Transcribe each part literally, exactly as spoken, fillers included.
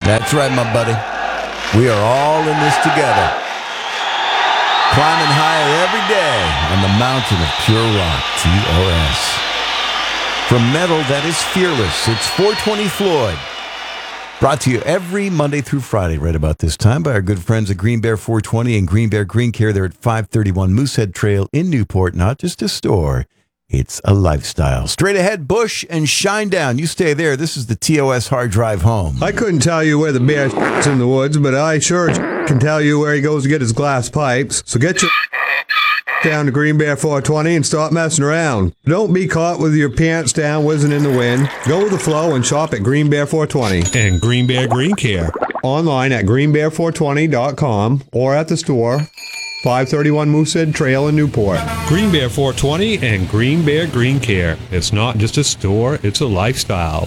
That's right, my buddy. We are all in this together. Climbing higher every day on the mountain of pure rock, T O S. From metal that is fearless, it's four twenty Floyd. Brought to you every Monday through Friday right about this time by our good friends at Green Bear four twenty and Green Bear Green Care. They're at five thirty-one Moosehead Trail in Newport. Not just a store, it's a lifestyle. Straight ahead, Bush and Shinedown. You stay there. This is the T O S Hard Drive Home. I couldn't tell you where the bear's in the woods, but I sure can tell you where he goes to get his glass pipes. So get your down to Green Bear four twenty and stop messing around. Don't be caught with your pants down whizzing in the wind. Go with the flow and shop at Green Bear four twenty. And Green Bear Green Care. Online at green bear four twenty dot com or at the store, five thirty-one Moosehead Trail in Newport. Green Bear four twenty and Green Bear Green Care. It's not just a store, it's a lifestyle.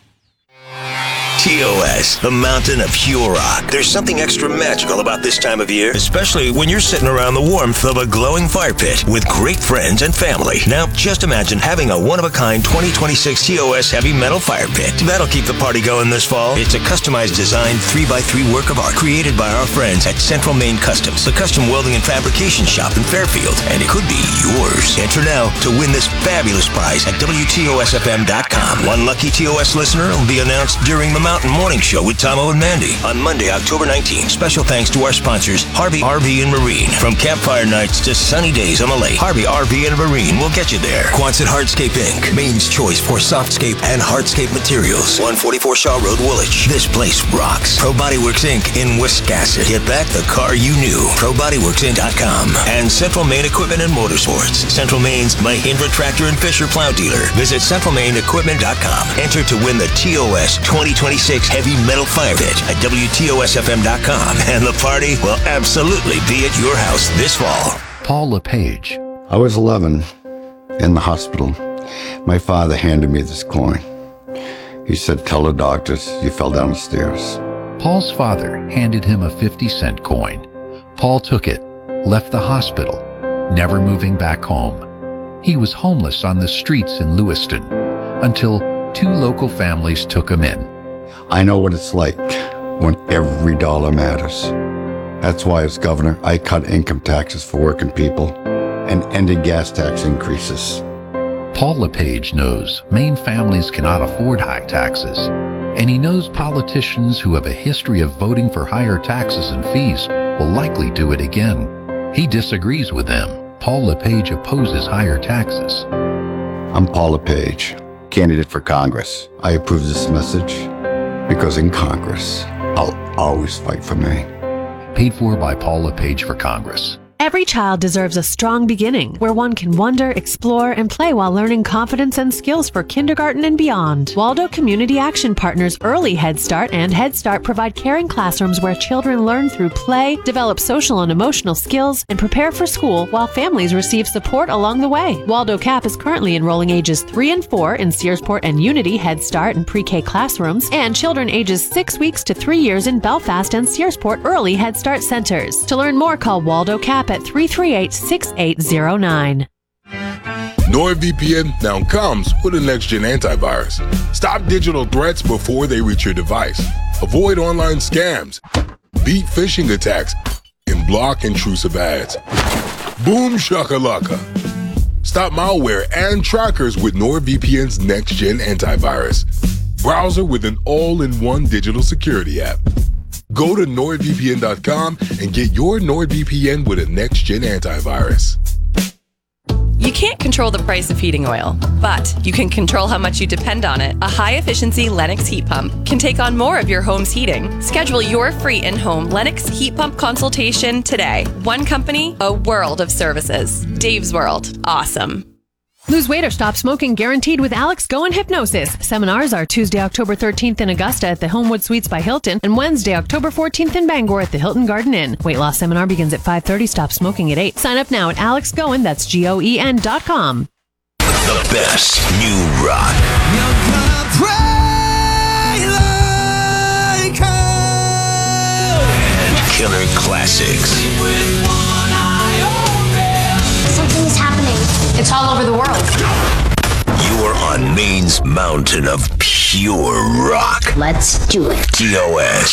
T O S, the mountain of pure rock. There's something extra magical about this time of year, especially when you're sitting around the warmth of a glowing fire pit with great friends and family. Now, just imagine having a one-of-a-kind twenty twenty-six T O S heavy metal fire pit. That'll keep the party going this fall. It's a customized design three by three work of art created by our friends at Central Maine Customs, the custom welding and fabrication shop in Fairfield, and it could be yours. Enter now to win this fabulous prize at W T O S F M dot com. One lucky T O S listener will be announced during the Mountain Morning Show with Tomo and Mandy on Monday, October nineteenth. Special thanks to our sponsors, Harvey R V and Marine. From campfire nights to sunny days on the lake, Harvey R V and Marine will get you there. Quonset Hardscape Incorporated, Maine's choice for softscape and hardscape materials. one forty-four Shaw Road, Woolwich. This place rocks. Pro Bodyworks Incorporated in Wiscasset. Get back the car you knew. pro bodyworks inc dot com. And Central Maine Equipment and Motorsports. Central Maine's Mahindra Tractor and Fisher Plow Dealer. Visit central maine equipment dot com. Enter to win the T O S twenty twenty-six Heavy Metal Fire Pit at W T O S F M dot com. And the party will absolutely be at your house this fall. Paul LePage. I was eleven in the hospital. My father handed me this coin. He said, tell the doctors you fell down the stairs. Paul's father handed him a fifty cent coin. Paul took it, left the hospital, never moving back home. He was homeless on the streets in Lewiston until two local families took him in. I know what it's like when every dollar matters. That's why as governor, I cut income taxes for working people and ended gas tax increases. Paul LePage knows Maine families cannot afford high taxes, and he knows politicians who have a history of voting for higher taxes and fees will likely do it again. He disagrees with them. Paul LePage opposes higher taxes. I'm Paul LePage, candidate for Congress. I approve this message because in Congress, I'll always fight for Maine. Paid for by Paul LePage for Congress. Every child deserves a strong beginning where one can wonder, explore, and play while learning confidence and skills for kindergarten and beyond. Waldo Community Action Partners Early Head Start and Head Start provide caring classrooms where children learn through play, develop social and emotional skills, and prepare for school while families receive support along the way. Waldo Cap is currently enrolling ages three and four in Searsport and Unity Head Start and Pre-K classrooms, and children ages six weeks to three years in Belfast and Searsport Early Head Start centers. To learn more, call Waldo Cap at three three eight, six eight zero nine. NordVPN now comes with a next-gen antivirus. Stop digital threats before they reach your device. Avoid online scams, beat phishing attacks, and block intrusive ads. Boom shakalaka. Stop malware and trackers with NordVPN's next-gen antivirus. Browser with an all-in-one digital security app. Go to nord V P N dot com and get your NordVPN with a next-gen antivirus. You can't control the price of heating oil, but you can control how much you depend on it. A high-efficiency Lennox heat pump can take on more of your home's heating. Schedule your free in-home Lennox heat pump consultation today. One company, a world of services. Dave's World. Awesome. Lose weight or stop smoking guaranteed with Alex Go and Hypnosis. Seminars are Tuesday, October thirteenth in Augusta at the Homewood Suites by Hilton and Wednesday, October fourteenth in Bangor at the Hilton Garden Inn. Weight loss seminar begins at five thirty. Stop smoking at eight. Sign up now at alex goen, that's G O E N dot com. The best new rock. And killer classics. Something's happening. It's all over the world. You are on Maine's mountain of pure rock. Let's do it. T O S.